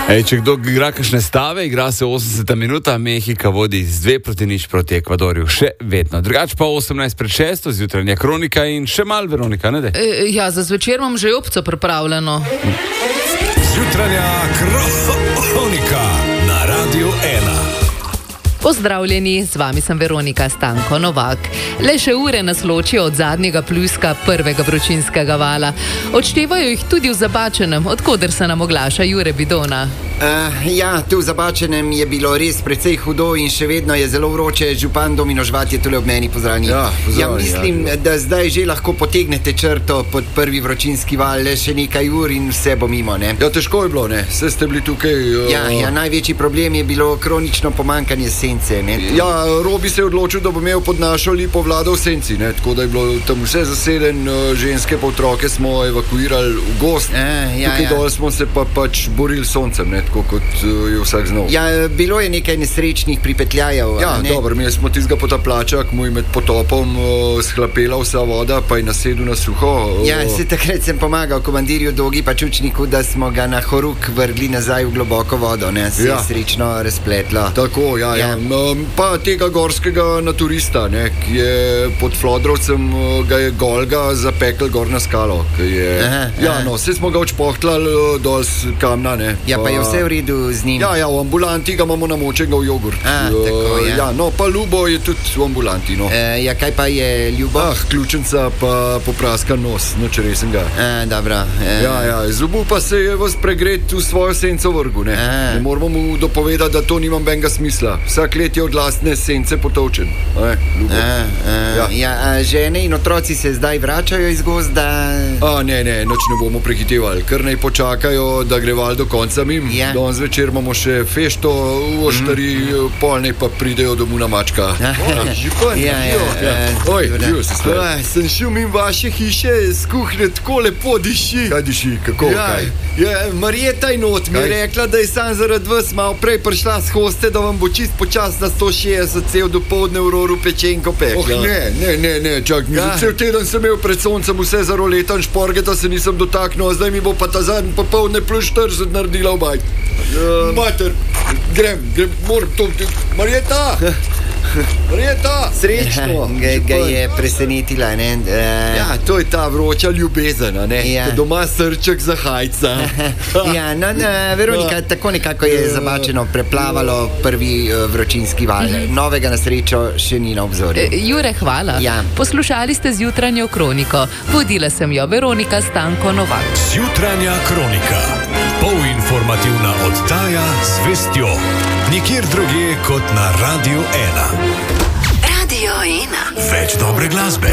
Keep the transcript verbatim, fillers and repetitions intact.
Ej, če kdo igra kakšne stave, igra se osemdeseta minuta, Mehika vodi z dve proti nič proti Ekvadorju, še vedno. Drugač pa osemnajst pred šesto, zjutranja kronika in še mal Veronika, ne dej? E, ja, za zvečer imam že opco pripravljeno. Zjutranja kronika na Radiu ena. Pozdravljeni, z vami sem Veronika Stanko Novak. Le še ure nas ločijo od zadnjega pljuska prvega vročinskega vala. Odštevajo jih tudi v Zabačenem, odkoder se nam oglaša Jure Bidona. Uh, ja, tu v Zabačenem je bilo res precej hudo in še vedno je zelo vroče. Župan Domino Žvat je tule ob meni, pozdravljeni. Ja, ja, mislim, ja, da zdaj že lahko potegnete črto pod prvi vročinski val, le še nekaj ur in vse bo mimo, ne? Ja, težko je bilo, ne? Vse ste bili tukaj... Uh... Ja, ja, največji problem je bilo kronično pomankanje sence, ne? Ja, Robi se je odločil, da bo imel pod našo lipo vlado v senci, ne? Tako da je bilo tam vse zaseden, ženske pa otroke smo evakuirali v gost. A, ja, tukaj ja. dol smo se pa pač borili s soncem, ne? Tako kot uh, je vsak znal. Ja, bilo je nekaj nesrečnih pripetljajev. Ja, ne? dobro, mi smo tistega potapljača, ki mu je med potopom uh, shlapela vsa voda, pa je nasedel na suho. Uh, ja, se takrat sem pomagal komandirju Dogi pa Čučniku, da smo ga na horuk vrgli nazaj v globoko vodo, ne? Se ja. je srečno razpletlo. Tako, ja, ja. ja. Um, pa tega gorskega naturista, ne? Ki je pod Flodrovcem, uh, ga je Golga zapekel gor na skalo. Je, aha, ja, aha. no, vse smo ga odšpohtlali uh, dol s kamna, ne? Ja, pa, pa je vse v redu z njim. Ja, ja, v ambulanti ga imamo namočenega v jogurt. A, uh, tako, ja. ja, no, pa Ljubo je tudi v ambulanti, no. E, ja, kaj pa je Ljubo? Ah, ključenca pa popraskan nos, noč resen ga. A, dobro. E. Ja, ja, zubu pa se je vas pregret v svojo senco vrgu, ne. A. Ne moramo mu dopovedati, da to nima benga smisla. Vsak let je od lastne sence potovčen. A, Ljubo. A, a, ja. Ja, a žene in otroci se zdaj vračajo iz gozda? A, ne, ne, noč ne bomo prehitevali. Kar naj počakajo, da gre val do konca mim. Ja. Danes večer imamo še fešto v Oštari, mm. pol ne pa pridejo domov na mačka. Župan, ja, ja, ja. Oj, živo se stvar. Aj, sem šel mimo vaše hiše, z kuhne tako lepo diši. Kaj diši, kako, ja, kaj? Ja, Marjeta in not mi je rekla, da je sam zaradi vas malo prej prišla s hoste, da vam bo čist počas na sto šestdeset cel dopoldne v roru pečenko pekla. Oh, ne, ne, ne, ne, čak, mi ja. cel teden sem imel pred soncem vse za roletan šporgeta, se nisem dotaknil, a zdaj mi bo pa ta zadnji popoldne plus štirideset naredila v bajt. Ja. Mater, grem, grem, moram to, Marjeta! Marjeta! Srečno! Ga, ga je presenetila, ne? E... Ja, to je ta vroča ljubezen, ne? Ja. Doma srček za hajca. Ja, no, no, Veronika, tako nekako je Zabačeno preplavalo prvi uh, vročinski val. Novega na srečo še ni na obzorju. E, Jure, hvala. Ja. Poslušali ste zjutranjo kroniko. Vodila sem jo Veronika Stanko Novak. Zjutranja kronika. Polinformativna oddaja z vestjo. Nikjer drugje kot na Radiu ena. Radio ena. Več dobre glasbe.